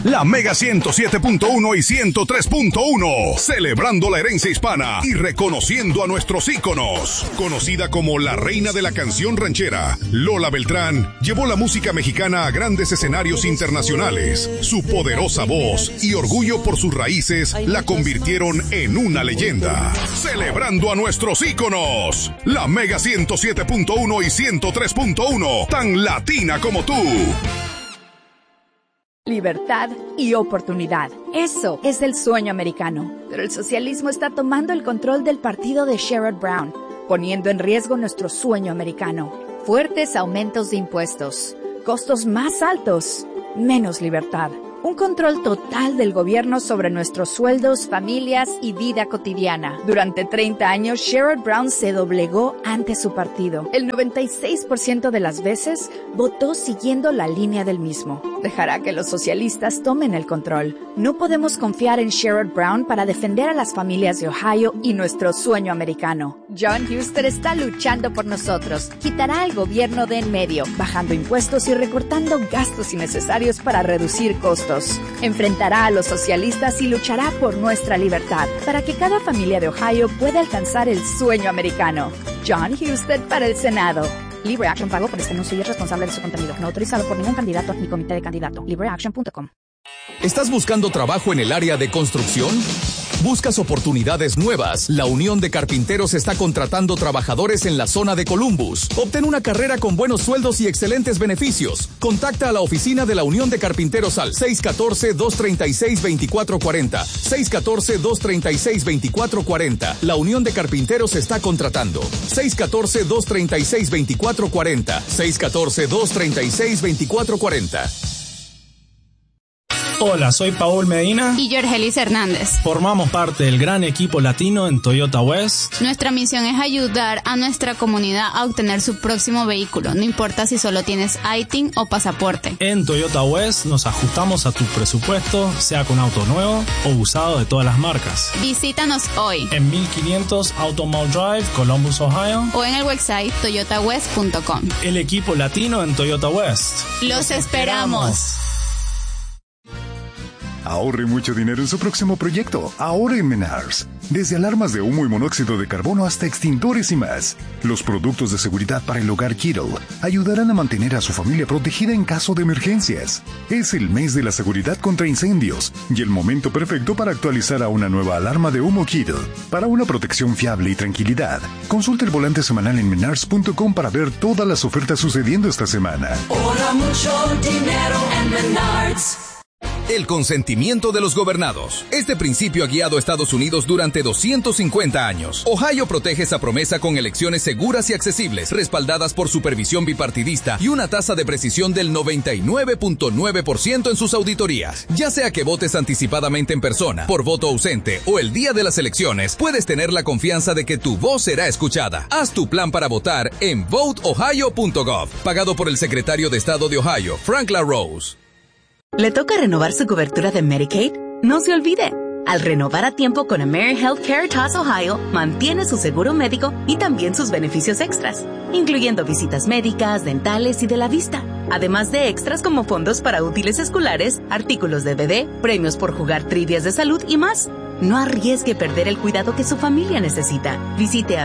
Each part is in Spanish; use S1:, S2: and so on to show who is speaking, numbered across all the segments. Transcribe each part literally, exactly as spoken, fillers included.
S1: La Mega ciento siete punto uno y ciento tres punto uno, celebrando la herencia hispana y reconociendo a nuestros íconos. Conocida como la reina de la canción ranchera, Lola Beltrán llevó la música mexicana a grandes escenarios internacionales. Su poderosa voz y orgullo por sus raíces la convirtieron en una leyenda. Celebrando a nuestros íconos, la Mega ciento siete punto uno y ciento tres punto uno, tan latina como tú.
S2: Libertad y oportunidad. Eso es el sueño americano. Pero el socialismo está tomando el control del partido de Sherrod Brown, poniendo en riesgo nuestro sueño americano. Fuertes aumentos de impuestos, costos más altos, menos libertad. Un control total del gobierno sobre nuestros sueldos, familias y vida cotidiana. Durante treinta años, Sherrod Brown se doblegó ante su partido. El noventa y seis por ciento de las veces votó siguiendo la línea del mismo. Dejará que los socialistas tomen el control. No podemos confiar en Sherrod Brown para defender a las familias de Ohio y nuestro sueño americano. Jon Husted está luchando por nosotros. Quitará al gobierno de en medio, bajando impuestos y recortando gastos innecesarios para reducir costos. Enfrentará a los socialistas y luchará por nuestra libertad, para que cada familia de Ohio pueda alcanzar el sueño americano. Jon Husted para el Senado. Libre Action pago por este anuncio y es responsable de su contenido. No autorizado por ningún candidato ni comité de candidato. libre action punto com.
S3: ¿Estás buscando trabajo en el área de construcción? ¿Buscas oportunidades nuevas? La Unión de Carpinteros está contratando trabajadores en la zona de Columbus. Obtén una carrera con buenos sueldos y excelentes beneficios. Contacta a la oficina de la Unión de Carpinteros al seis uno cuatro, dos tres seis, dos cuatro cuatro cero. seis uno cuatro, dos tres seis, dos cuatro cuatro cero. La Unión de Carpinteros está contratando. seis uno cuatro, dos tres seis, dos cuatro cuatro cero. seis uno cuatro, dos tres seis, dos cuatro cuatro cero.
S4: Hola, soy Paul Medina
S5: y Yorgelis Hernández.
S4: Formamos parte del gran equipo latino en Toyota West.
S5: Nuestra misión es ayudar a nuestra comunidad a obtener su próximo vehículo, no importa si solo tienes I T I N o pasaporte.
S4: En Toyota West nos ajustamos a tu presupuesto, sea con auto nuevo o usado de todas las marcas.
S5: Visítanos hoy
S4: en mil quinientos Automall Drive, Columbus, Ohio,
S5: o en el website toyota west punto com.
S4: El equipo latino en Toyota West.
S5: Los esperamos.
S6: Ahorre mucho dinero en su próximo proyecto, ahora en Menards. Desde alarmas de humo y monóxido de carbono hasta extintores y más. Los productos de seguridad para el hogar Kittle ayudarán a mantener a su familia protegida en caso de emergencias. Es el mes de la seguridad contra incendios y el momento perfecto para actualizar a una nueva alarma de humo Kittle. Para una protección fiable y tranquilidad, consulta el volante semanal en menards punto com para ver todas las ofertas sucediendo esta semana.
S7: Ahorra mucho dinero en Menards.
S3: El consentimiento de los gobernados. Este principio ha guiado a Estados Unidos durante doscientos cincuenta años. Ohio protege esa promesa con elecciones seguras y accesibles, respaldadas por supervisión bipartidista y una tasa de precisión del noventa y nueve punto nueve por ciento en sus auditorías. Ya sea que votes anticipadamente en persona, por voto ausente o el día de las elecciones, puedes tener la confianza de que tu voz será escuchada. Haz tu plan para votar en vote ohio punto gov, pagado por el secretario de Estado de Ohio, Frank LaRose.
S8: ¿Le toca renovar su cobertura de Medicaid? No se olvide. Al renovar a tiempo con AmeriHealth Caritas Ohio, mantiene su seguro médico y también sus beneficios extras, incluyendo visitas médicas, dentales y de la vista. Además de extras como fondos para útiles escolares, artículos de bebé, premios por jugar trivias de salud y más. No arriesgue perder el cuidado que su familia necesita. Visite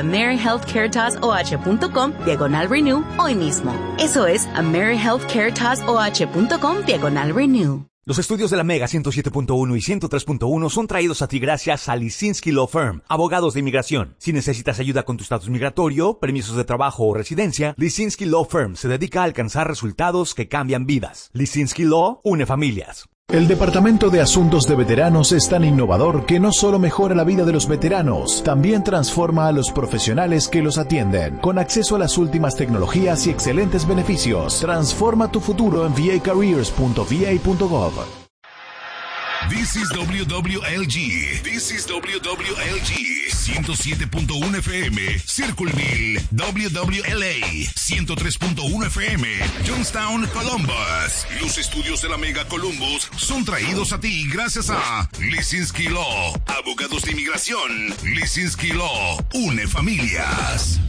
S8: AmeriHealthCaritasoh.com diagonal renew hoy mismo. Eso es AmeriHealthCaritasoh.com diagonal renew.
S9: Los estudios de la Mega ciento siete punto uno y ciento tres punto uno son traídos a ti gracias a Lisinski Law Firm, abogados de inmigración. Si necesitas ayuda con tu estatus migratorio, permisos de trabajo o residencia, Lisinski Law Firm se dedica a alcanzar resultados que cambian vidas. Lisinski Law une familias.
S10: El Departamento de Asuntos de Veteranos es tan innovador que no solo mejora la vida de los veteranos, también transforma a los profesionales que los atienden. Con acceso a las últimas tecnologías y excelentes beneficios, transforma tu futuro en v a careers punto v a punto gov.
S1: This is W W L G. This is W W L G. ciento siete punto uno F M. Circleville, W W L A. ciento tres punto uno F M. Johnstown, Columbus. Los estudios de la Mega Columbus son traídos a ti gracias a Lisinski Law. Abogados de inmigración. Lisinski Law une familias.